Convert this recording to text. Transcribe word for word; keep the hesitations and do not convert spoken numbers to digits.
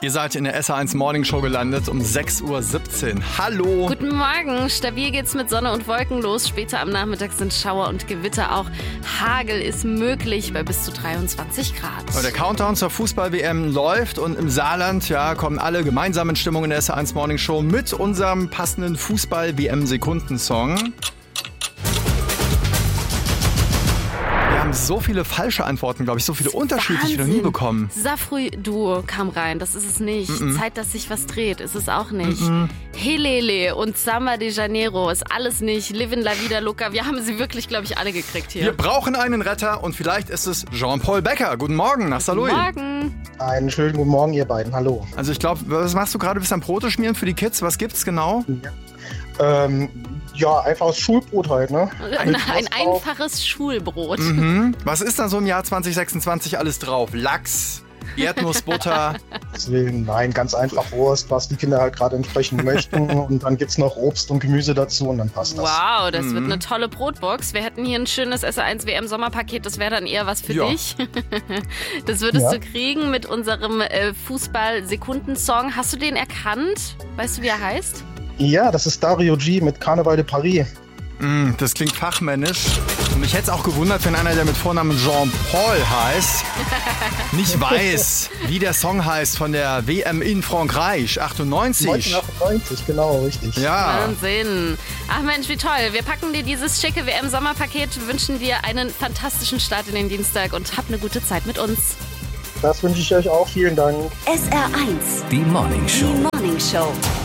Ihr seid in der S R eins Morning Show gelandet um sechs Uhr siebzehn. Hallo. Guten Morgen. Stabil geht's mit Sonne und Wolken los. Später am Nachmittag sind Schauer und Gewitter. Auch Hagel ist möglich bei bis zu dreiundzwanzig Grad. Der Countdown zur Fußball-W M läuft und im Saarland ja, kommen alle gemeinsam in Stimmung in der S R eins Morning Show mit unserem passenden Fußball-W M-Sekundensong. Wir haben so viele falsche Antworten, glaube ich, so viele unterschiedliche noch nie bekommen. Safrui-Duo kam rein, das ist es nicht. Mm-mm. Zeit, dass sich was dreht, ist es auch nicht. Mm-mm. Helele und Samba de Janeiro ist alles nicht. Livin La Vida Loca, wir haben sie wirklich, glaube ich, alle gekriegt hier. Wir brauchen einen Retter und vielleicht ist es Jean-Paul Becker. Guten Morgen nach Saarlouis. Guten Morgen. Einen schönen guten Morgen, ihr beiden. Hallo. Also ich glaube, was machst du gerade? Bist du am Brote schmieren für die Kids? Was gibt's genau? Ja, ähm, ja einfaches Schulbrot halt, ne? Ein, ein einfaches Schulbrot. Mhm. Was ist da so im Jahr zwanzig sechsundzwanzig alles drauf? Lachs, Erdnussbutter. Deswegen, nein, ganz einfach Wurst, was die Kinder halt gerade entsprechend möchten. Und dann gibt's noch Obst und Gemüse dazu und dann passt das. Wow, das Mhm. wird eine tolle Brotbox. Wir hätten hier ein schönes S R eins W M Sommerpaket, das wäre dann eher was für Ja. dich. Das würdest Ja. du kriegen mit unserem äh, Fußball-Sekundensong. Hast du den erkannt? Weißt du, wie er heißt? Ja, das ist Dario G mit Carnaval de Paris. Mm, das klingt fachmännisch. Und mich hätte es auch gewundert, wenn einer, der mit Vornamen Jean-Paul heißt, nicht weiß, wie der Song heißt von der W M in Frankreich, achtundneunzig. neunzehnhundertachtundneunzig, genau, richtig. Ja. Wahnsinn. Ach Mensch, wie toll. Wir packen dir dieses schicke W M-Sommerpaket, wünschen dir einen fantastischen Start in den Dienstag und hab eine gute Zeit mit uns. Das wünsche ich euch auch. Vielen Dank. S R eins. Die Morning Show. Die Morning Show.